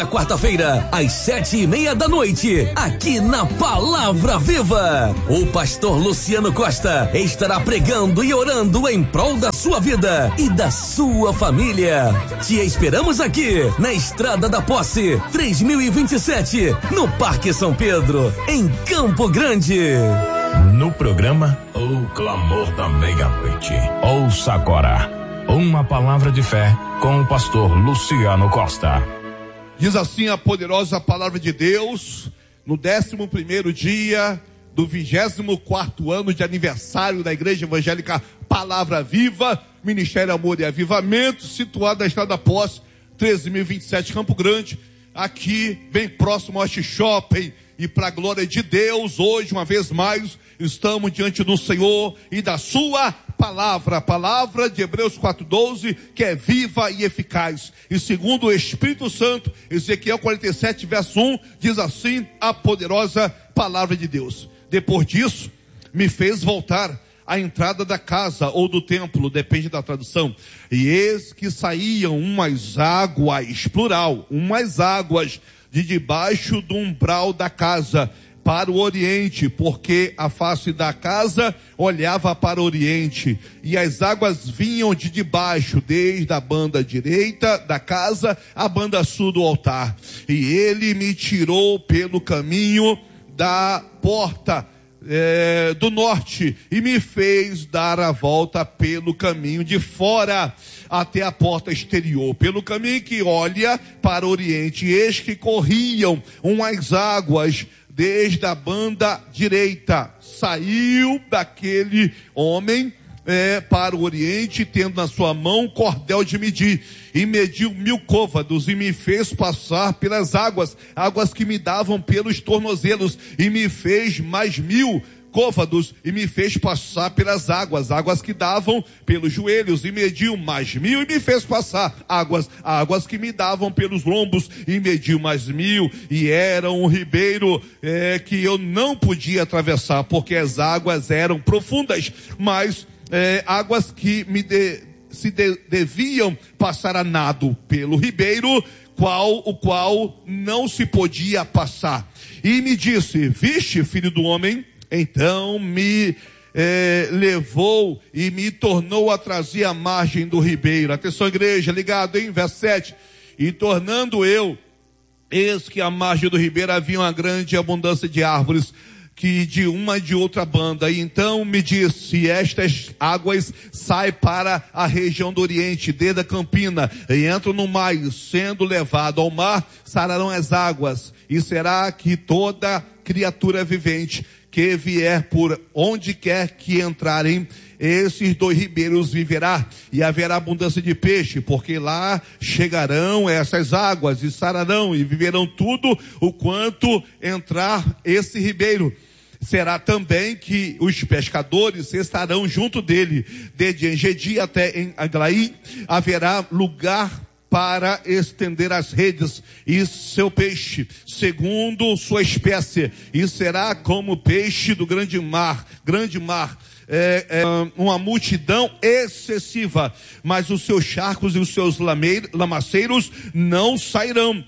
Quarta-feira, às 7:30 da noite, aqui na Palavra Viva, o pastor Luciano Costa estará pregando e orando em prol da sua vida e da sua família. Te esperamos aqui, na Estrada da Posse, 3027, no Parque São Pedro, em Campo Grande. No programa O Clamor da Meia-Noite. Ouça agora uma palavra de fé com o pastor Luciano Costa. Diz assim a poderosa palavra de Deus, no 11º dia do 24º ano de aniversário da Igreja Evangélica Palavra Viva, Ministério Amor e Avivamento, situado na Estrada da Posse, 13.027, Campo Grande, aqui bem próximo ao Shopping. E para a glória de Deus, hoje, uma vez mais, estamos diante do Senhor e da sua palavra, a palavra de Hebreus 4:12, que é viva e eficaz. E segundo o Espírito Santo, Ezequiel 47, verso 1, diz assim a poderosa palavra de Deus. Depois disso, me fez voltar à entrada da casa ou do templo, depende da tradução. E eis que saíam umas águas, plural, umas águas, de debaixo do umbral da casa, para o oriente, porque a face da casa olhava para o oriente, e as águas vinham de debaixo, desde a banda direita da casa, à banda sul do altar. E ele me tirou pelo caminho da porta do norte, e me fez dar a volta pelo caminho de fora, até a porta exterior, pelo caminho que olha para o oriente. E eis que corriam umas águas desde a banda direita. Saiu daquele homem para o oriente, tendo na sua mão cordel de medir, e mediu 1000 côvados, e me fez passar pelas águas que me davam pelos tornozelos, e me fez mais 1000 côvados, e me fez passar pelas águas que davam pelos joelhos, e mediu mais 1000, e me fez passar águas que me davam pelos lombos, e mediu mais 1000, e era um ribeiro que eu não podia atravessar, porque as águas eram profundas, mas águas que deviam passar a nado pelo ribeiro, o qual não se podia passar. E me disse: viste, filho do homem? Então me levou e me tornou a trazer a margem do ribeiro. Atenção, igreja, ligado, hein? Verso 7. E tornando eu, eis que à margem do ribeiro havia uma grande abundância de árvores, que de uma e de outra banda. E então me disse: estas águas saem para a região do oriente, desde a campina, e entram no mar, sendo levado ao mar, sararão as águas, e será que toda criatura vivente que vier por onde quer que entrarem esses 2 ribeiros viverá, e haverá abundância de peixe, porque lá chegarão essas águas, e sararão, e viverão tudo o quanto entrar esse ribeiro. Será também que os pescadores estarão junto dele, desde Engedi até em Aglaí, haverá lugar para estender as redes e seu peixe, segundo sua espécie, e será como peixe do grande mar, uma multidão excessiva, mas os seus charcos e os seus lamaceiros não sararão,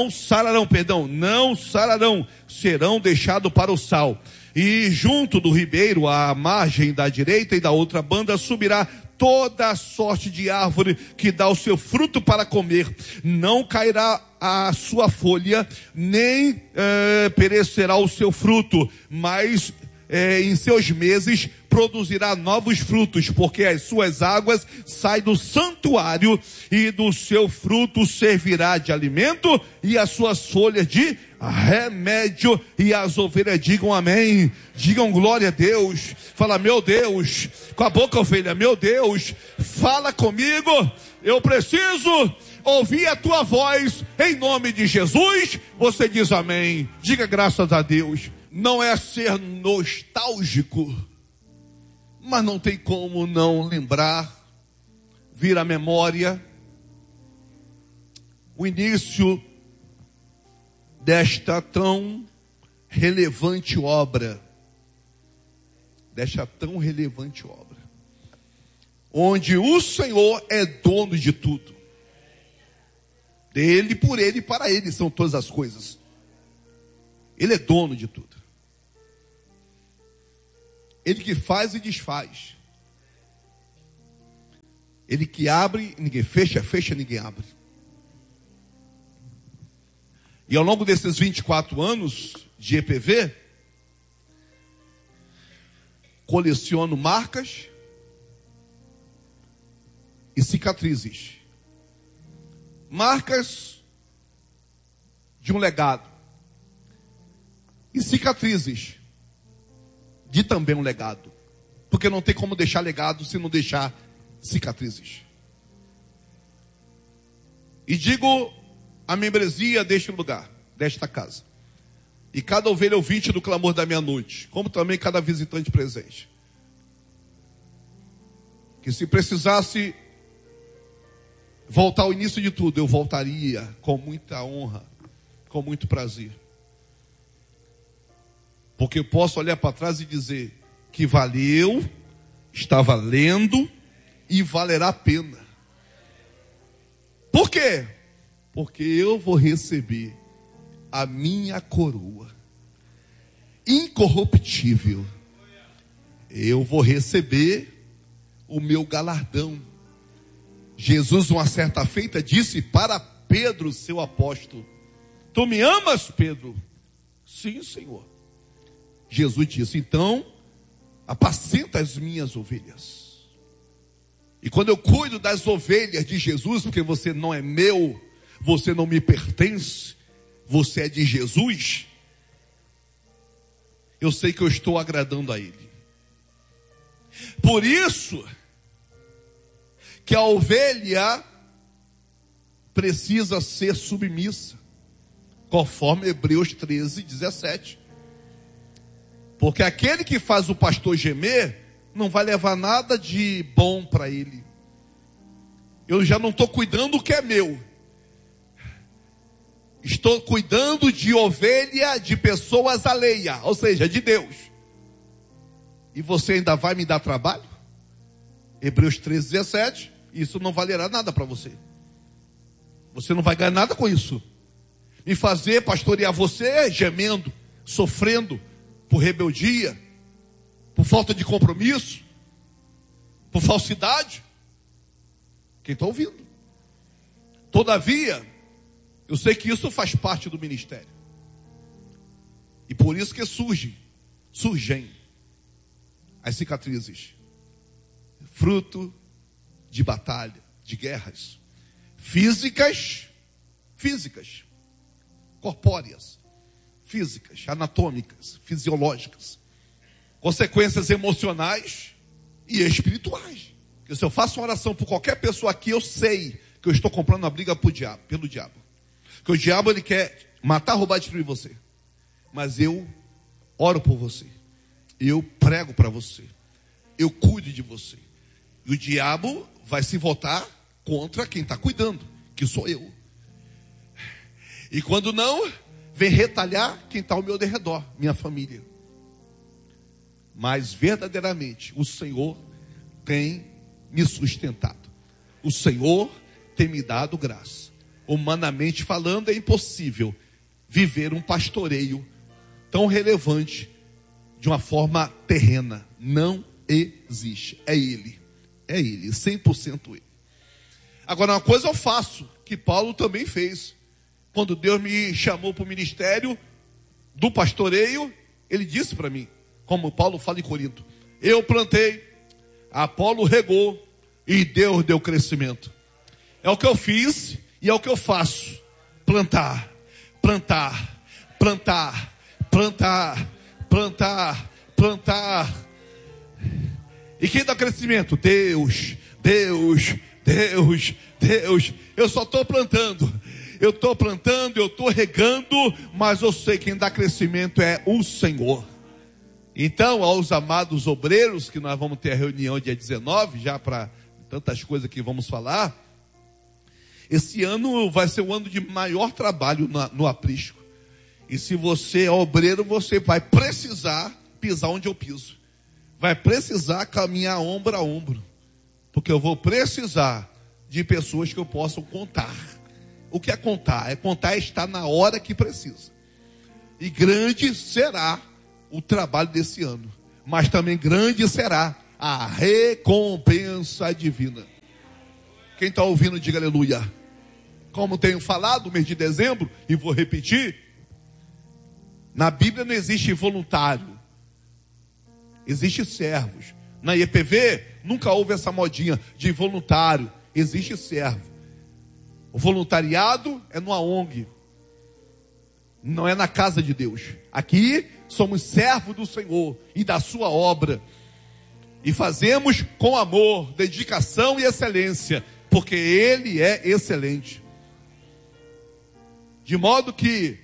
serão deixados para o sal. E junto do ribeiro, à margem da direita e da outra banda, subirá toda a sorte de árvore que dá o seu fruto para comer. Não cairá a sua folha, nem perecerá o seu fruto, mas em seus meses produzirá novos frutos, porque as suas águas saem do santuário, e do seu fruto servirá de alimento, e as suas folhas de remédio. E as ovelhas digam amém, digam glória a Deus. Fala: meu Deus, com a boca, ovelha, meu Deus, fala comigo, eu preciso ouvir a tua voz, em nome de Jesus. Você diz amém, diga graças a Deus. Não é ser nostálgico, mas não tem como não lembrar, vir à memória o início desta tão relevante obra, onde o Senhor é dono de tudo. Dele, por ele e para ele são todas as coisas. Ele é dono de tudo. Ele que faz e desfaz. Ele que abre, ninguém fecha, fecha, ninguém abre. E ao longo desses 24 anos de EPV, coleciono marcas e cicatrizes. Marcas de um legado. E cicatrizes de também um legado. Porque não tem como deixar legado se não deixar cicatrizes. E digo a membresia deste lugar, desta casa. E cada ovelha ouvinte do clamor da meia-noite, como também cada visitante presente. Que se precisasse voltar ao início de tudo, eu voltaria com muita honra, com muito prazer. Porque eu posso olhar para trás e dizer que valeu, está valendo e valerá a pena. Por quê? Porque eu vou receber a minha coroa incorruptível. Eu vou receber o meu galardão. Jesus, uma certa feita, disse para Pedro, seu apóstolo: tu me amas, Pedro? Sim, Senhor. Jesus disse: então, apacenta as minhas ovelhas. E quando eu cuido das ovelhas de Jesus, porque você não é meu, você não me pertence, você é de Jesus, eu sei que eu estou agradando a Ele. Por isso que a ovelha precisa ser submissa, conforme Hebreus 13, 17. Porque aquele que faz o pastor gemer não vai levar nada de bom para ele. Eu já não estou cuidando do que é meu. Estou cuidando de ovelha de pessoas alheias, ou seja, de Deus. E você ainda vai me dar trabalho? Hebreus 13, 17. Isso não valerá nada para você. Você não vai ganhar nada com isso. Me fazer pastorear você gemendo, sofrendo por rebeldia, por falta de compromisso, por falsidade. Quem está ouvindo? Todavia, eu sei que isso faz parte do ministério. E por isso que surgem as cicatrizes. Fruto de batalha, de guerras. Físicas, corpóreas, físicas, anatômicas, fisiológicas. Consequências emocionais e espirituais. Porque se eu faço uma oração por qualquer pessoa aqui, eu sei que eu estou comprando uma briga pelo diabo. Porque o diabo, ele quer matar, roubar e destruir você. Mas eu oro por você. Eu prego para você. Eu cuido de você. E o diabo vai se voltar contra quem está cuidando, que sou eu. E quando não, vem retalhar quem está ao meu derredor, minha família. Mas verdadeiramente o Senhor tem me sustentado. O Senhor tem me dado graça. Humanamente falando, é impossível viver um pastoreio tão relevante de uma forma terrena. Não existe. É Ele, 100% Ele. Agora, uma coisa eu faço, que Paulo também fez. Quando Deus me chamou para o ministério do pastoreio, ele disse para mim, como Paulo fala em Corinto: eu plantei, Apolo regou e Deus deu crescimento. É o que eu fiz e é o que eu faço. Plantar, plantar, plantar, plantar, plantar, plantar. E quem dá crescimento? Deus, Deus, Deus, Deus. Eu só estou plantando. Eu estou plantando, eu estou regando, mas eu sei que quem dá crescimento é o Senhor. Então, aos amados obreiros, que nós vamos ter a reunião dia 19, já para tantas coisas que vamos falar, esse ano vai ser o ano de maior trabalho no aprisco. E se você é obreiro, você vai precisar pisar onde eu piso. Vai precisar caminhar ombro a ombro. Porque eu vou precisar de pessoas que eu possa contar. O que é contar? É contar estar na hora que precisa. E grande será o trabalho desse ano. Mas também grande será a recompensa divina. Quem está ouvindo, diga aleluia. Como tenho falado no mês de dezembro, e vou repetir, na Bíblia não existe voluntário, existe servos. Na IEPV nunca houve essa modinha de voluntário, existe servo. O voluntariado é numa ONG, não é na casa de Deus. Aqui somos servos do Senhor e da sua obra, e fazemos com amor, dedicação e excelência, porque Ele é excelente. De modo que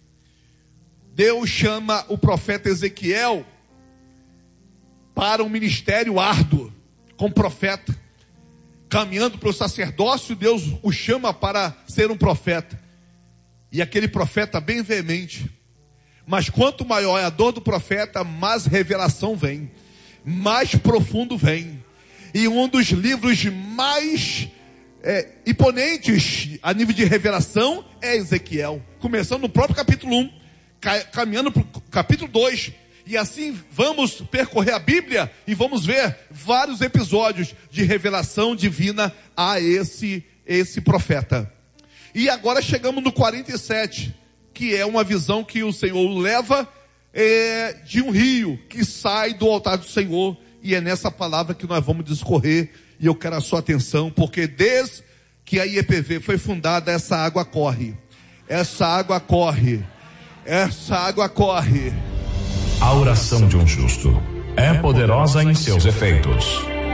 Deus chama o profeta Ezequiel para um ministério árduo, como profeta. Caminhando para o sacerdócio, Deus o chama para ser um profeta. E aquele profeta bem veemente. Mas quanto maior é a dor do profeta, mais revelação vem, mais profundo vem. E um dos livros mais imponentes a nível de revelação é Ezequiel. Começando no próprio capítulo 1, caminhando para o capítulo 2. E assim vamos percorrer a Bíblia e vamos ver vários episódios de revelação divina a esse profeta. E agora chegamos no 47, que é uma visão que o Senhor leva de um rio que sai do altar do Senhor. E é nessa palavra que nós vamos discorrer. E eu quero a sua atenção, porque desde que a IEPV foi fundada, essa água corre. Essa água corre. Essa água corre. A oração de um justo é poderosa em seus efeitos.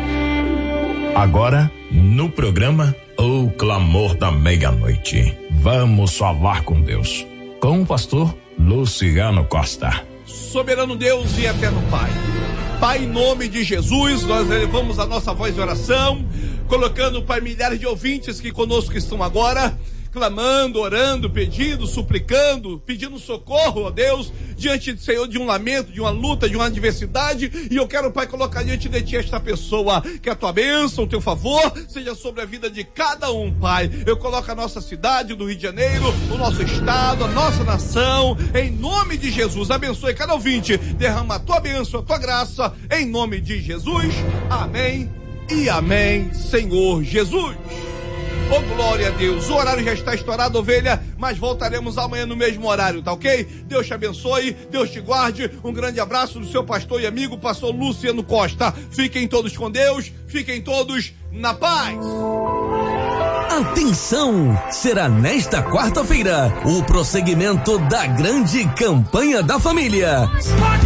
Agora, no programa O Clamor da Meia-Noite, vamos falar com Deus, com o pastor Luciano Costa. Soberano Deus e eterno Pai, Pai, em nome de Jesus, nós elevamos a nossa voz de oração, colocando, Pai, milhares de ouvintes que conosco estão agora, clamando, orando, pedindo, suplicando, pedindo socorro, ó Deus, diante do Senhor, de um lamento, de uma luta, de uma adversidade. E eu quero, Pai, colocar diante de Ti esta pessoa, que a Tua bênção, o Teu favor seja sobre a vida de cada um, Pai. Eu coloco a nossa cidade do Rio de Janeiro, o nosso estado, a nossa nação, em nome de Jesus. Abençoe cada ouvinte, derrama a Tua bênção, a Tua graça, em nome de Jesus. Amém e amém, Senhor Jesus. Oh, glória a Deus. O horário já está estourado, ovelha, mas voltaremos amanhã no mesmo horário, tá ok? Deus te abençoe, Deus te guarde. Um grande abraço do seu pastor e amigo, pastor Luciano Costa. Fiquem todos com Deus, fiquem todos na paz. Atenção! Será nesta quarta-feira o prosseguimento da grande campanha da família.